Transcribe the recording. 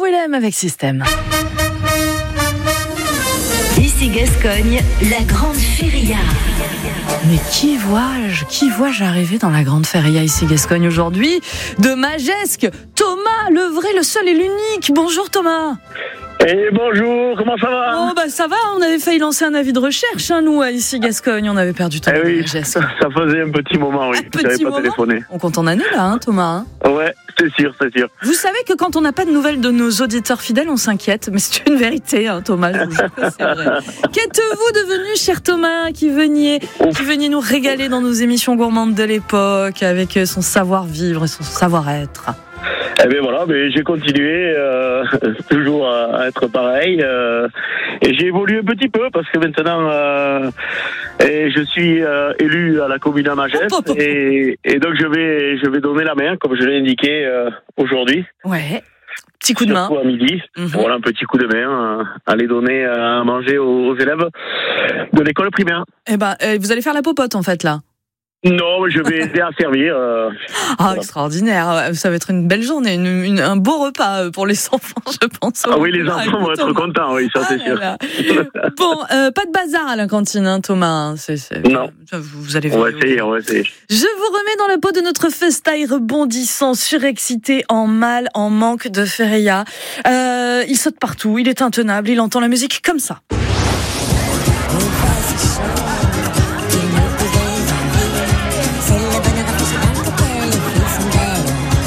Willem avec Système. Ici Gascogne, la grande feria. Mais qui vois-je arriver dans la grande feria ici Gascogne aujourd'hui? De Magesque, Thomas, le vrai, le seul et l'unique. Bonjour Thomas. Et bonjour, comment ça va? Oh bah ça va, on avait failli lancer un avis de recherche, nous, ici Gascogne, on avait perdu temps. Oui, ça faisait un petit moment, oui. Je n'avais pas téléphoné. On compte en années là, Thomas. Ouais, c'est sûr. Vous savez que quand on n'a pas de nouvelles de nos auditeurs fidèles, on s'inquiète, mais c'est une vérité, Thomas, je vous jure que c'est vrai. Qu'êtes-vous devenu, cher Thomas, qui veniez nous régaler dans nos émissions gourmandes de l'époque, avec son savoir-vivre et son savoir-être? Eh bien voilà, j'ai continué toujours à être pareil et j'ai évolué un petit peu parce que maintenant je suis élu à la commune à Magesque et donc je vais donner la main comme je l'ai indiqué aujourd'hui. Ouais. Petit coup de main. Surtout à midi. Voilà, un petit coup de main, aller donner à manger aux élèves de l'école primaire. Eh ben, vous allez faire la popote en fait là. Non, je vais aider à servir. Voilà. Extraordinaire. Ça va être une belle journée, un beau repas pour les enfants, je pense. Oui, les enfants vont être contents, oui, ça c'est sûr. Bon, pas de bazar à la cantine, Thomas. Non. Vous allez on va essayer. Je vous remets dans la peau de notre festaille rebondissant, surexcité, en mal, en manque de feria. Il saute partout, il est intenable, il entend la musique comme ça.